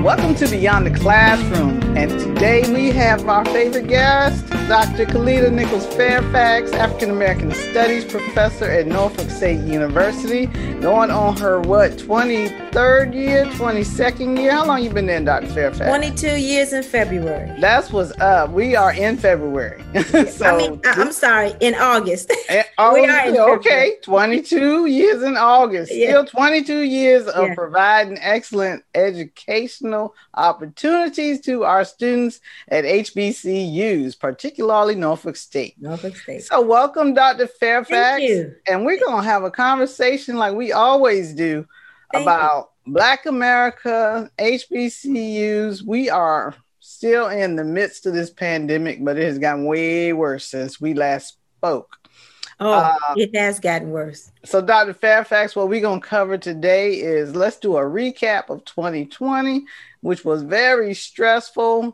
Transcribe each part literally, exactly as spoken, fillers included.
Welcome to Beyond the Classroom, and today we have our favorite guest, Doctor Kaleta Nichols Fairfax, African American Studies professor at Norfolk State University, going on her, what, twenty-third year, twenty-second year? How long you been there, Doctor Fairfax? twenty-two years in February. That's what's up. We are in February. so, I mean, I'm sorry, in August. Oh, we are in okay, twenty-two years in August. Yeah. Still twenty-two years of Yeah. providing excellent educational opportunities to our students at H B C Us, particularly Norfolk State. Norfolk State. So welcome, Doctor Fairfax. Thank you. And we're going to have a conversation like we always do Thank about Black America, H B C Us. We are still in the midst of this pandemic, but it has gotten way worse since we last spoke. Oh, Uh, it has gotten worse. So, Doctor Fairfax, what we're going to cover today is let's do a recap of twenty twenty, which was very stressful.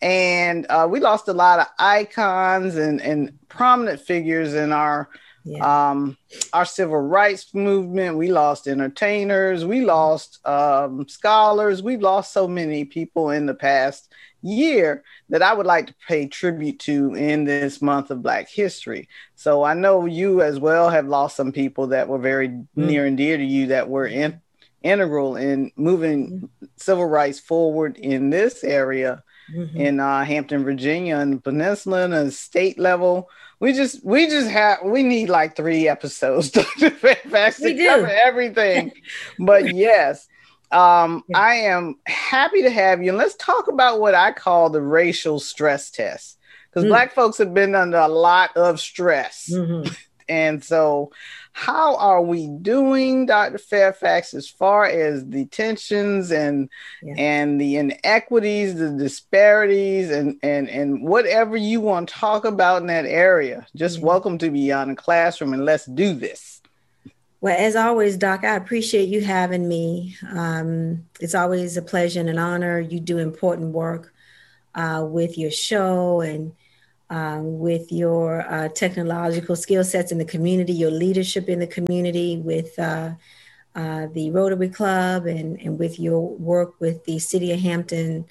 And uh, we lost a lot of icons and, and prominent figures in our Yeah. um, our civil rights movement. We lost entertainers. We lost um, scholars. We've lost so many people in the past year that I would like to pay tribute to in this month of Black History. So I know you as well have lost some people that were very Mm-hmm. near and dear to you that were in, integral in moving civil rights forward in this area Mhm. in uh, Hampton, Virginia, and the peninsula and the state level. We just, we just have, we need like three episodes to, Fairfax We to do. cover everything. But yes, um, Yeah. I am happy to have you. And let's talk about what I call the racial stress test, because Mm. Black folks have been under a lot of stress. Mhm. And so how are we doing, Doctor Fairfax, as far as the tensions and Yeah. and the inequities, the disparities, and, and, and whatever you want to talk about in that area? Just Yeah. welcome to Beyond the Classroom, and let's do this. Well, as always, Doc, I appreciate you having me. Um, it's always a pleasure and an honor. You do important work uh, with your show and um, with your uh, technological skill sets in the community, your leadership in the community, with uh, uh, the Rotary Club, and, and with your work with the City of Hampton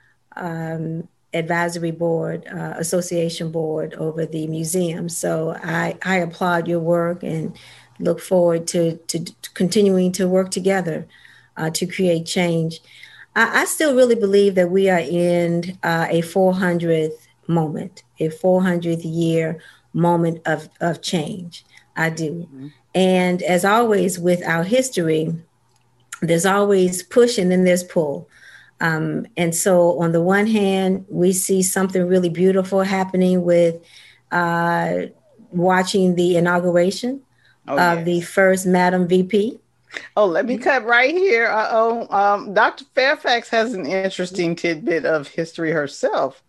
um, Advisory Board, uh, Association Board over the museum. So I, I applaud your work and look forward to, to, to continuing to work together uh, to create change. I, I still really believe that we are in uh, a four hundredth moment, a four hundredth year moment of, of change. I do. Mm-hmm. And as always with our history, there's always push and then there's pull. Um, and so on the one hand, we see something really beautiful happening with uh, watching the inauguration Oh, of yes. the first Madam V P. Oh, let me cut right here. Uh-oh. Um, Doctor Fairfax has an interesting tidbit of history herself.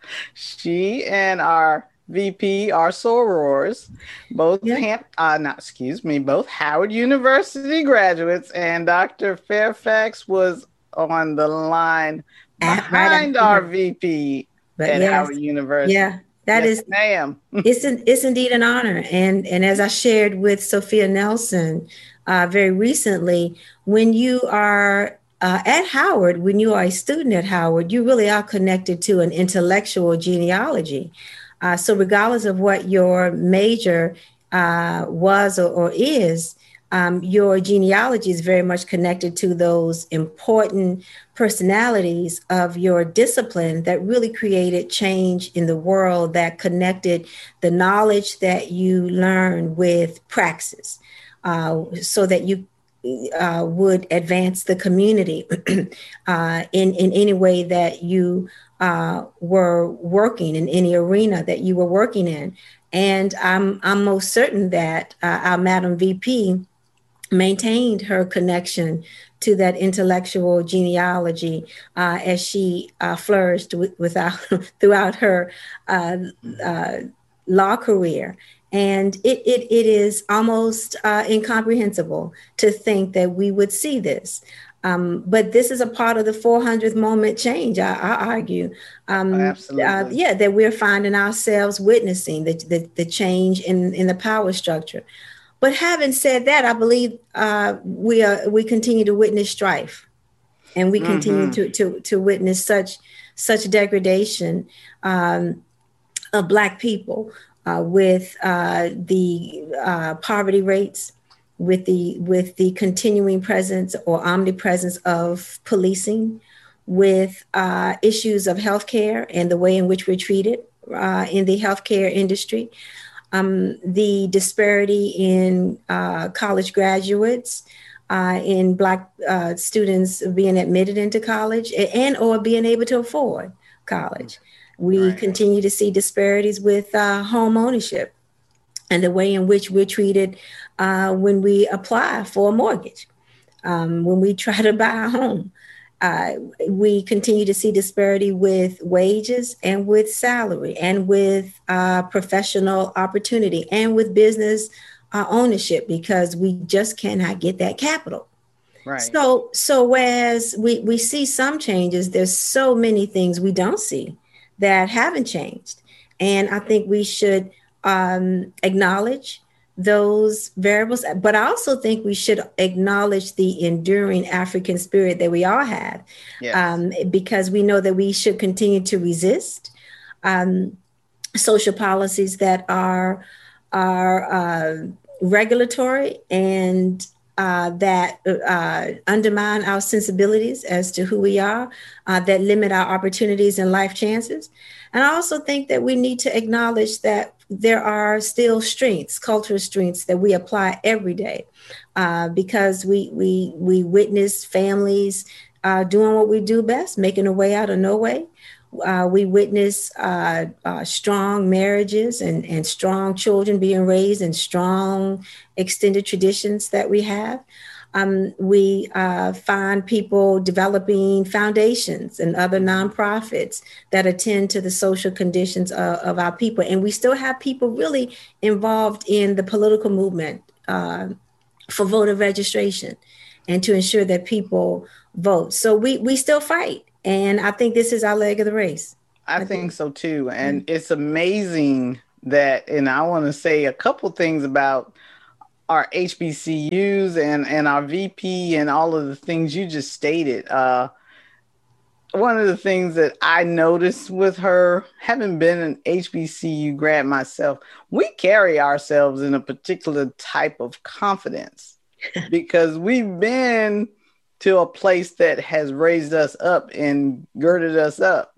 She and our V P are sorors, both Yeah. Ham- uh, not excuse me, both Howard University graduates, and Doctor Fairfax was on the line At- right behind after our her. V P But at yes, Howard University. yeah, that Yes, is, ma'am. it's, an, it's indeed an honor. And, and as I shared with Sophia Nelson uh, very recently, when you are uh, at Howard, when you are a student at Howard, you really are connected to an intellectual genealogy. Uh, so regardless of what your major uh, was or, or is, um, your genealogy is very much connected to those important personalities of your discipline that really created change in the world, that connected the knowledge that you learn with praxis, uh, so that you uh, would advance the community uh, in, in any way that you uh, were working, in any arena that you were working in. And I'm, I'm most certain that uh, our Madam V P maintained her connection to that intellectual genealogy uh, as she uh, flourished with, without, throughout her uh, uh, law career. And it, it, it is almost uh, incomprehensible to think that we would see this. Um, but this is a part of the four hundredth moment change, I, I argue. Um, Absolutely. Uh, yeah, that we're finding ourselves witnessing the, the, the change in, in the power structure. But having said that, I believe uh, we are we continue to witness strife. and we continue Mm-hmm. to, to, to witness such, such degradation um, of Black people uh, with uh, the uh, poverty rates, with the with the continuing presence or omnipresence of policing, with uh, issues of healthcare and the way in which we're treated uh, in the healthcare industry, um, the disparity in uh, college graduates, uh, in Black uh, students being admitted into college and or being able to afford college. We Right. continue to see disparities with uh, home ownership and the way in which we're treated uh, when we apply for a mortgage, um, when we try to buy a home. Uh, we continue to see disparity with wages and with salary and with uh, professional opportunity and with business uh, ownership, because we just cannot get that capital. Right. So, so whereas we, we see some changes, there's so many things we don't see that haven't changed. And I think we should um, acknowledge those variables, but I also think we should acknowledge the enduring African spirit that we all have, Yes. um, because we know that we should continue to resist um, social policies that are are uh, regulatory and uh, that uh, undermine our sensibilities as to who we are, uh, that limit our opportunities and life chances. And I also think that we need to acknowledge that there are still strengths, cultural strengths that we apply every day, uh, because we we we witness families uh, doing what we do best, making a way out of no way. Uh, we witness uh, uh, strong marriages and, and strong children being raised in strong extended traditions that we have. Um, we uh, find people developing foundations and other nonprofits that attend to the social conditions of, of our people. And we still have people really involved in the political movement uh, for voter registration and to ensure that people vote. So we, we still fight. And I think this is our leg of the race. I, I think so too. And mm-hmm. It's amazing that, and I want to say a couple things about our H B C Us and, and our V P and all of the things you just stated. Uh, one of the things that I noticed with her, having been an H B C U grad myself, we carry ourselves in a particular type of confidence because we've been to a place that has raised us up and girded us up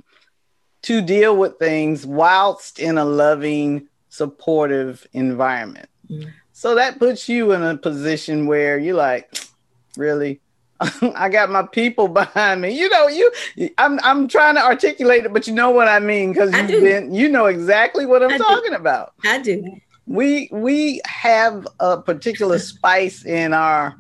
to deal with things whilst in a loving, supportive environment. Mm-hmm. So that puts you in a position where you're like, really? I got my people behind me. You know, you I'm I'm trying to articulate it, but you know what I mean, because you've been, you know exactly what I'm I talking do. about. I do. We we have a particular spice in our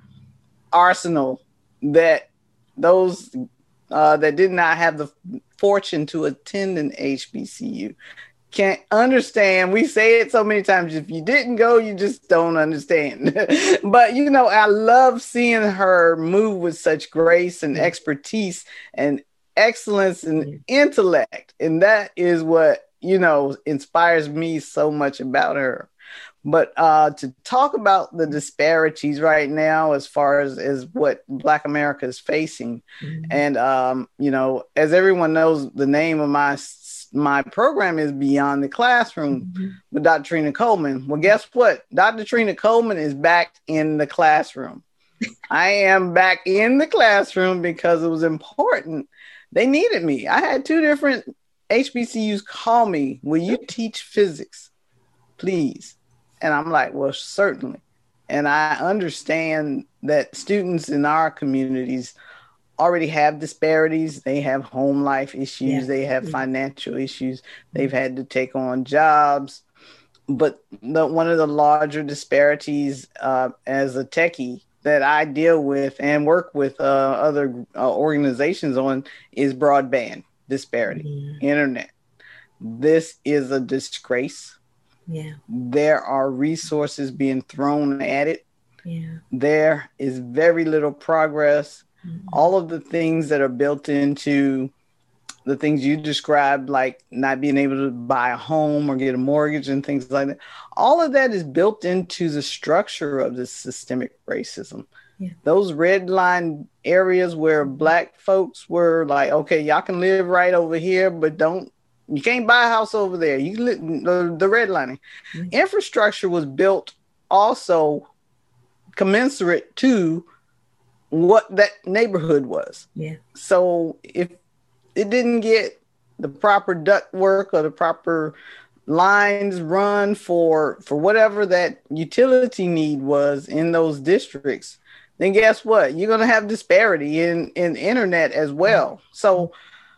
arsenal that those uh, that did not have the fortune to attend an H B C U can't understand. We say it so many times. If you didn't go, you just don't understand. But, you know, I love seeing her move with such grace and expertise and excellence and intellect. And that is what, you know, inspires me so much about her. But uh, to talk about the disparities right now, as far as, as what Black America is facing. Mm-hmm. And, um, you know, as everyone knows, the name of my my program is Beyond the Classroom mm-hmm. with Doctor Trina Coleman. Well, guess what? Doctor Trina Coleman is back in the classroom. I am back in the classroom because it was important. They needed me. I had two different H B C Us call me, will you teach physics, please? And I'm like, well, certainly. And I understand that students in our communities already have disparities. They have home life issues. Yeah. They have financial issues. They've had to take on jobs. But the, one of the larger disparities uh, as a techie that I deal with and work with uh, other uh, organizations on is broadband disparity, mm-hmm. internet. This is a disgrace. Yeah. There are resources being thrown at it. Yeah. There is very little progress. Mm-hmm. All of the things that are built into the things you described, like not being able to buy a home or get a mortgage and things like that, all of that is built into the structure of this systemic racism. Yeah. Those red line areas where Black folks were like, okay, y'all can live right over here, but don't, you can't buy a house over there. You li- the, the redlining. Mm-hmm. Infrastructure was built also commensurate to what that neighborhood was. Yeah. So if it didn't get the proper duct work or the proper lines run for for whatever that utility need was in those districts, then guess what? You're going to have disparity in in internet as well. So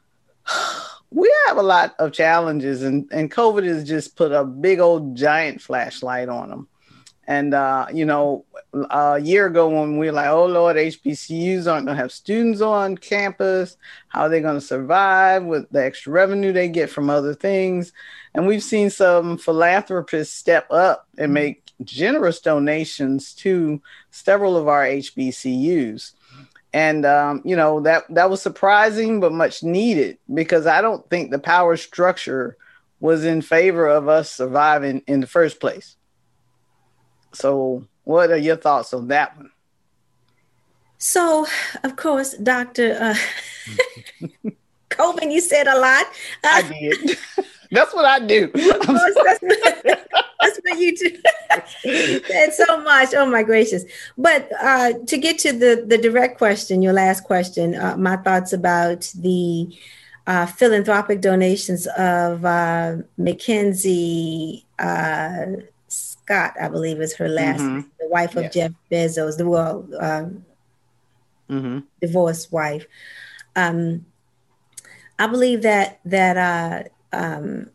we have a lot of challenges, and and COVID has just put a big old giant flashlight on them. And uh, you know, a year ago when we were like, oh Lord, H B C Us aren't going to have students on campus. How are they going to survive with the extra revenue they get from other things? And we've seen some philanthropists step up and make generous donations to several of our H B C Us. And, um, you know, that, that was surprising, but much needed, because I don't think the power structure was in favor of us surviving in the first place. So what are your thoughts on that one? So, of course, Doctor Uh, Coleman, you said a lot. Uh, I did. That's what I do. Of course, that's, what, that's what you do. You said so much. Oh, my gracious. But uh, to get to the, the direct question, your last question, uh, my thoughts about the uh, philanthropic donations of uh, Mackenzie uh, Scott, I believe is her last mm-hmm. name, the wife of yes. Jeff Bezos, the well, um, mm-hmm. divorced wife. Um, I believe that that uh, um,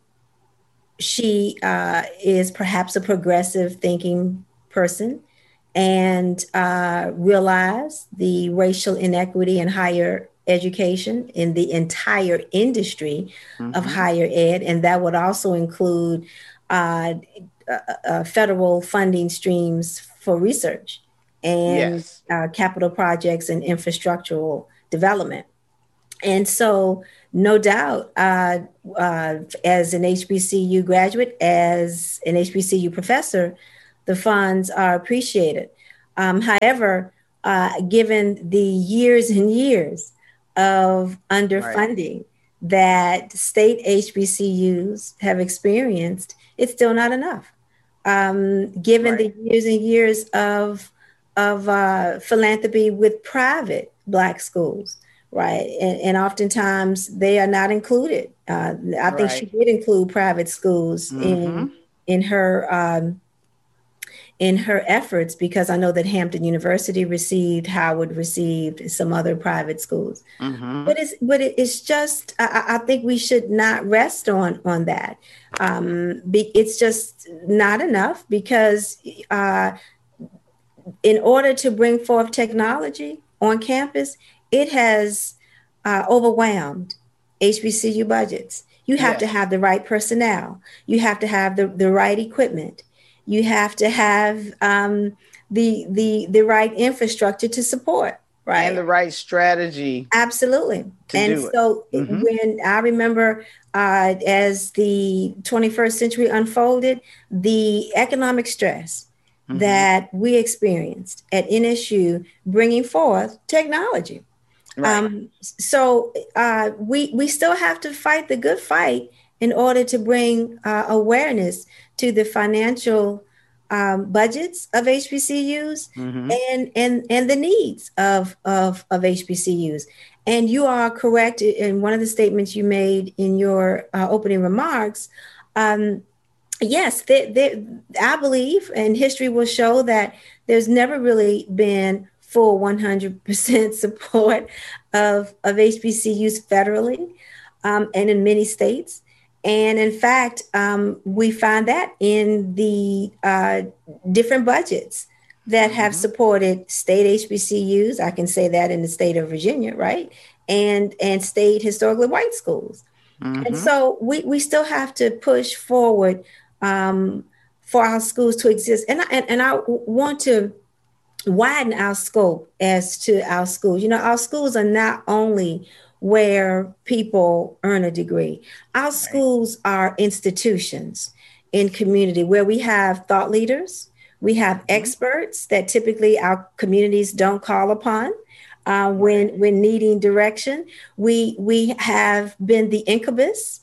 she uh, is perhaps a progressive thinking person, and uh, realize the racial inequity in higher education in the entire industry mm-hmm. of higher ed, and that would also include uh, uh, uh, federal funding streams for research and yes. uh, capital projects and infrastructural development. And so, no doubt, uh, uh, as an H B C U graduate, as an H B C U professor, the funds are appreciated. Um, however, uh, given the years and years of underfunding right. that state H B C Us have experienced, it's still not enough. Um, given right. the years and years of, of uh, philanthropy with private Black schools, right? And, and oftentimes they are not included. Uh, I think right. she did include private schools mm-hmm. in in her um, in her efforts, because I know that Hampton University received, Howard received, some other private schools. Mm-hmm. But it's but it's just I, I think we should not rest on on that. Um, be, it's just not enough, because uh, in order to bring forth technology on campus, it has uh, overwhelmed H B C U budgets. You have yes. to have the right personnel. You have to have the, the right equipment. You have to have um, the, the, the right infrastructure to support, right? And the right strategy. Absolutely. And so mm-hmm. when I remember uh, as the twenty-first century unfolded, the economic stress mm-hmm. that we experienced at N S U bringing forth technology. Right. Um, so uh, we we still have to fight the good fight in order to bring uh, awareness to the financial um, budgets of H B C Us mm-hmm. and and and the needs of, of of H B C Us. And you are correct in one of the statements you made in your uh, opening remarks. Um, yes, they, they, I believe, and history will show, that there's never really been full one hundred percent support of, of H B C Us federally um, and in many states. And in fact, um, we find that in the uh, different budgets that have mm-hmm. supported state H B C Us. I can say that in the state of Virginia, right? And, and state historically white schools. Mm-hmm. And so we, we still have to push forward um, for our schools to exist. And I, and, and I want to widen our scope as to our schools. You know, our schools are not only where people earn a degree. Our right. schools are institutions in community where we have thought leaders, We have mm-hmm. experts that typically our communities don't call upon uh, when when needing direction. We we have been the incubus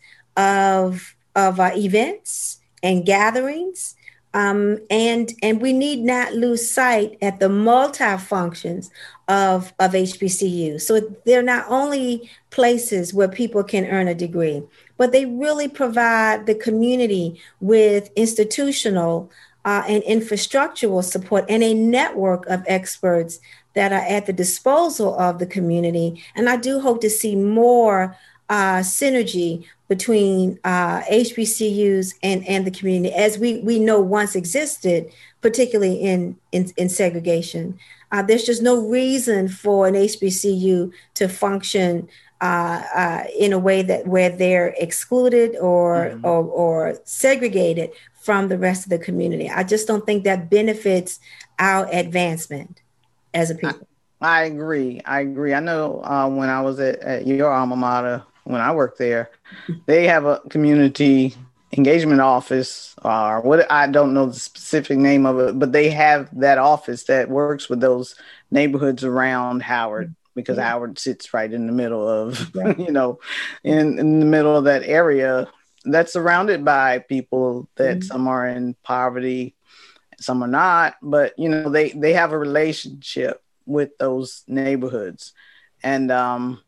of of uh, events and gatherings. Um, and and we need not lose sight at the multi-functions of, of H B C U. So they're not only places where people can earn a degree, but they really provide the community with institutional uh, and infrastructural support and a network of experts that are at the disposal of the community. And I do hope to see more uh, synergy between uh, H B C Us and, and the community, as we, we know once existed, particularly in, in, in segregation. Uh, there's just no reason for an H B C U to function uh, uh, in a way that where they're excluded or, mm-hmm. or or segregated from the rest of the community. I just don't think that benefits our advancement as a people. I, I agree. I agree. I know uh, when I was at, at your alma mater, when I worked there, they have a community engagement office, or what, I don't know the specific name of it, but they have that office that works with those neighborhoods around Howard, because yeah. Howard sits right in the middle of, yeah. you know, in, in the middle of that area that's surrounded by people that mm-hmm. some are in poverty, some are not, but, you know, they, they have a relationship with those neighborhoods. And, um,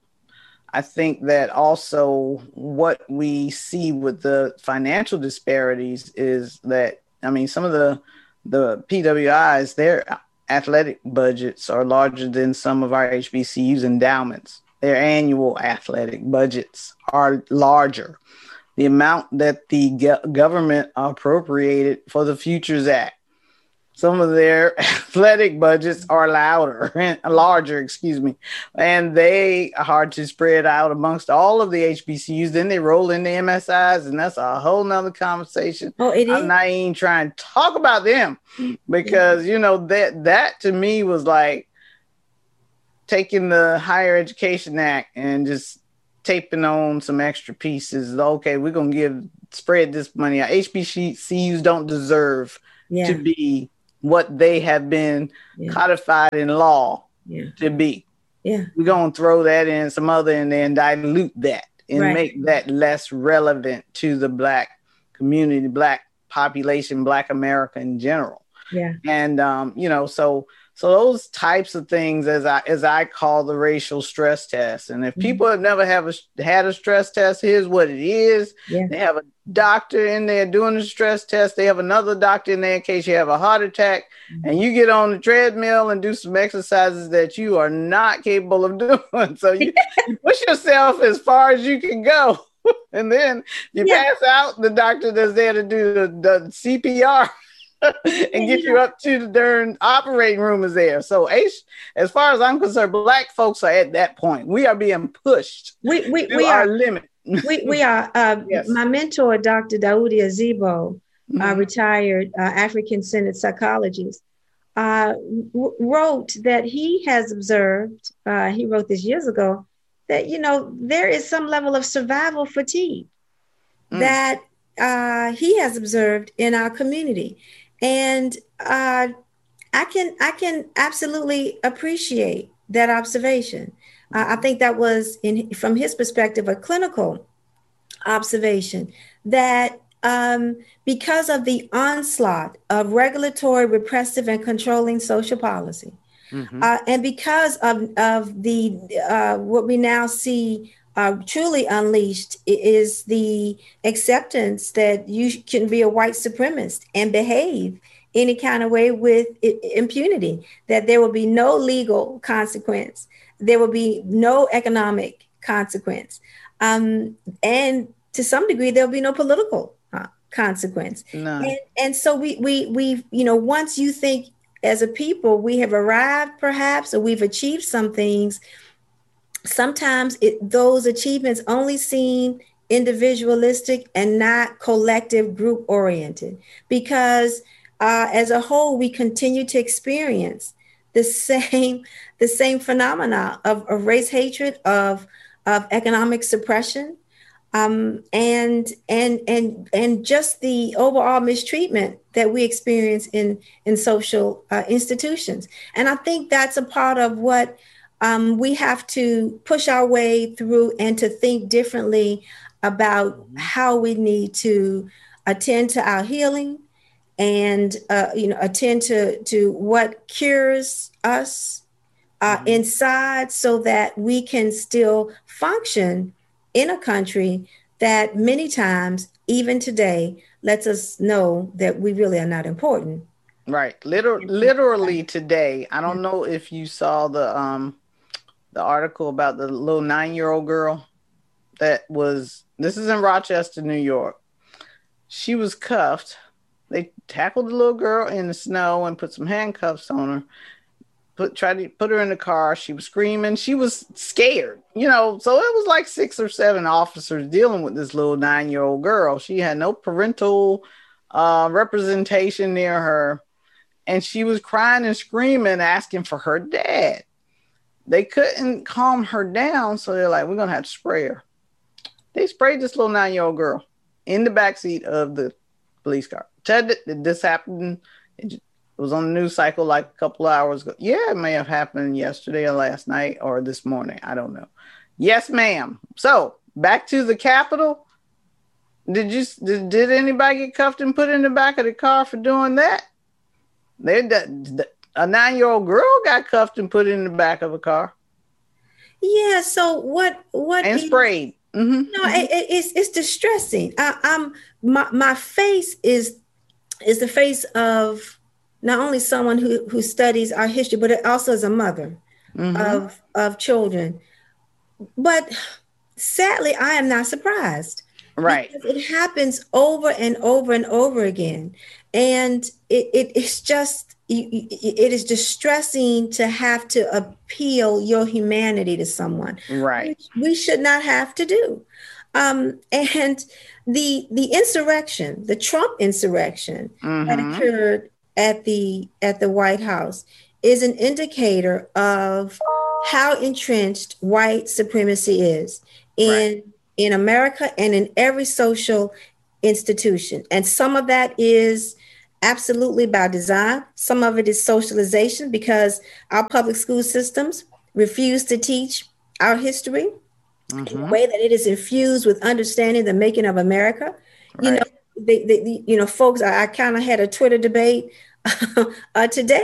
I think that also what we see with the financial disparities is that, I mean, some of the the P W Is, their athletic budgets are larger than some of our H B C Us endowments. Their annual athletic budgets are larger. The amount that the go- government appropriated for the Futures Act, some of their athletic budgets are louder, larger, excuse me, and they are hard to spread out amongst all of the H B C Us. Then they roll in the M S Is, and that's a whole nother conversation. Oh, it is? I'm not even trying to talk about them because, yeah. you know, that that to me was like taking the Higher Education Act and just taping on some extra pieces. Okay, we're going to give, spread this money out. H B C Us don't deserve yeah. to be what they have been yeah. codified in law yeah. to be. Yeah. We're going to throw that in some other and then dilute that and right. make that less relevant to the Black community, Black population, Black America in general. Yeah. And, um, you know, so so those types of things, as I as I call the racial stress test. And if mm-hmm. people have never have a, had a stress test, here's what it is. Yeah. They have a doctor in there doing the stress test. They have another doctor in there in case you have a heart attack. Mm-hmm. And you get on the treadmill and do some exercises that you are not capable of doing. So you, you push yourself as far as you can go. And then you yeah. pass out, the doctor that's there to do the, the C P R. and get you up to the darn operating room is there. So H, as far as I'm concerned, Black folks are at that point. We are being pushed we, we, to we our are, limit. we, we are. Uh, yes. My mentor, Doctor Daoudi Azibo, mm-hmm. uh, retired uh, African Senate psychologist, uh, w- wrote that he has observed, uh, he wrote this years ago, that, you know, there is some level of survival fatigue mm. that uh, he has observed in our community. And uh, I can I can absolutely appreciate that observation. Uh, I think that was, in from his perspective, a clinical observation that um, because of the onslaught of regulatory, repressive, and controlling social policy, mm-hmm. uh, and because of of the uh, what we now see uh, truly unleashed is the acceptance that you can be a white supremacist and behave any kind of way with impunity, that there will be no legal consequence, there will be no economic consequence, um, and to some degree there will be no political uh, consequence. No. And, and so we we we you know, once you think as a people we have arrived perhaps, or we've achieved some things, sometimes it, those achievements only seem individualistic and not collective, group oriented, because uh, as a whole, we continue to experience the same the same phenomena of, of race hatred, of, of economic suppression, Um, and and and and just the overall mistreatment that we experience in in social uh, institutions. And I think that's a part of what um, we have to push our way through, and to think differently about Mm-hmm. how we need to attend to our healing, and uh, you know, attend to to what cures us uh, Mm-hmm. inside, so that we can still function in a country that many times, even today, lets us know that we really are not important. Right. Liter- literally today. I don't know if you saw the um the article about the little nine year old girl that was. This is in Rochester, New York. She was cuffed. They tackled the little girl in the snow and put some handcuffs on her. Put tried to put her in the car. She was screaming. She was scared, you know. So it was like six or seven officers dealing with this little nine year old girl. She had no parental uh, representation near her, and she was crying and screaming, asking for her dad. They couldn't calm her down, so they're like, "We're gonna have to spray her." They sprayed this little nine year old girl in the backseat of the police car. Said that this happened. It was on the news cycle like a couple of hours ago. Yeah, it may have happened yesterday or last night or this morning. I don't know. Yes, ma'am. So back to the Capitol. Did you did, did anybody get cuffed and put in the back of the car for doing that? They a nine year old girl got cuffed and put in the back of a car. Yeah. So what? What? And is, sprayed. Mm-hmm. No, it, it's it's distressing. I, I'm my my face is is the face of not only someone who who studies our history, but it also as a mother mm-hmm. of of children. But sadly, I am not surprised. Right. Because it happens over and over and over again, and it, it it's just it is distressing to have to appeal your humanity to someone. Right. Which we should not have to do. Um, and the the insurrection, the Trump insurrection mm-hmm. that occurred at the at the White House is an indicator of how entrenched white supremacy is in right. in America and in every social institution. And some of that is absolutely by design. Some of it is socialization, because our public school systems refuse to teach our history mm-hmm. in a way that it is infused with understanding the making of America. Right. You know, they, they, you know, folks, I, I kind of had a Twitter debate uh, today